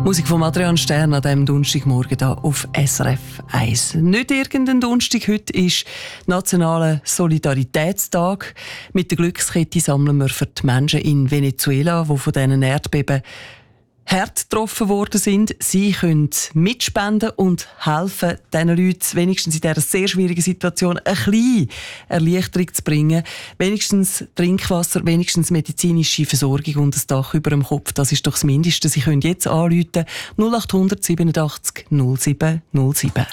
Musik von Adrian Stern an diesem Donnerstagmorgen hier auf SRF 1. Nicht irgendein Donnerstag, heute ist Nationaler Solidaritätstag. Mit der Glückskette sammeln wir für die Menschen in Venezuela, die von diesen Erdbeben hart getroffen worden sind. Sie können mitspenden und helfen, diesen Leuten wenigstens in dieser sehr schwierigen Situation ein bisschen Erleichterung zu bringen. Wenigstens Trinkwasser, wenigstens medizinische Versorgung und ein Dach über dem Kopf. Das ist doch das Mindeste. Sie können jetzt anrufen 0800 87 07 07.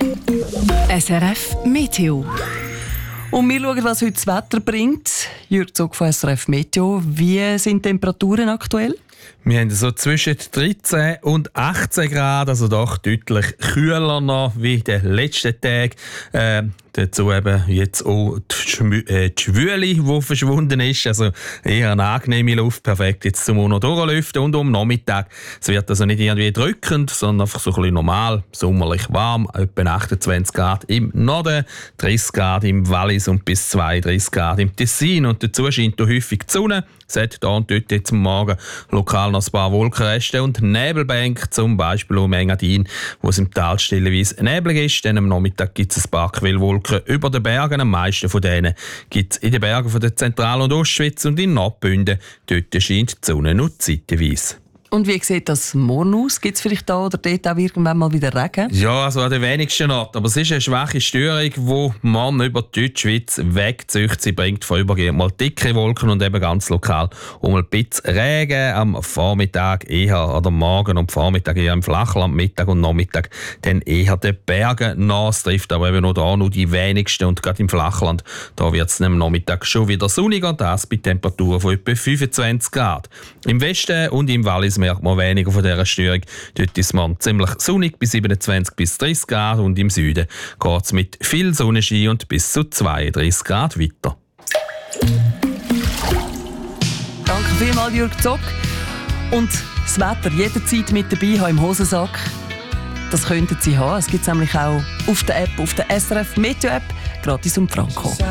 SRF Meteo. Und wir schauen, was heute das Wetter bringt. Jürg Zog von SRF Meteo. Wie sind die Temperaturen aktuell? Wir haben so zwischen 13 und 18 Grad, also doch deutlich kühler noch wie in den letzten Tagen. Dazu eben jetzt auch die Schwüle, die verschwunden ist. Also eher eine angenehme Luft, perfekt jetzt zum noch durchlüften. Und um Nachmittag, es wird also nicht irgendwie drückend, sondern einfach so ein bisschen normal, sommerlich warm, etwa 28 Grad im Norden, 30 Grad im Wallis und bis 32 Grad im Tessin. Und dazu scheint häufig die Sonne. Es hat hier und dort jetzt am Morgen lokal noch ein paar Wolkenreste und Nebelbänke, zum Beispiel um Engadin, wo es im Tal stellenweise neblig ist. Dann am Nachmittag gibt es ein paar Quellwolken über den Bergen. Am meisten von denen gibt es in den Bergen von der Zentral- und Ostschweiz und in Nordbünden. Dort scheint die Sonne nur zeitweise. Und wie sieht das morgen aus? Gibt es vielleicht da oder dort auch irgendwann mal wieder Regen? Ja, also an den wenigsten Orten. Aber es ist eine schwache Störung, die man über die Deutschschweiz wegzieht. Sie bringt vorübergehend mal dicke Wolken und eben ganz lokal um ein bisschen Regen. Am Vormittag eher, oder morgen und Vormittag eher im Flachland, Mittag und Nachmittag dann eher den Bergen nach. Es trifft aber eben nur die wenigsten. Und gerade im Flachland, da wird es am Nachmittag schon wieder sonniger. Das bei Temperaturen von etwa 25 Grad. Im Westen und im Wallis merkt man weniger von dieser Störung. Dort ist man ziemlich sonnig bis 27 bis 30 Grad und im Süden geht es mit viel Sonnenschein und bis zu 32 Grad weiter. Danke vielmals, Jürg Zog. Und das Wetter jederzeit mit dabei haben im Hosensack. Das könnten Sie haben. Es gibt es nämlich auch auf der App, auf der SRF Meteo App, gratis um Franco.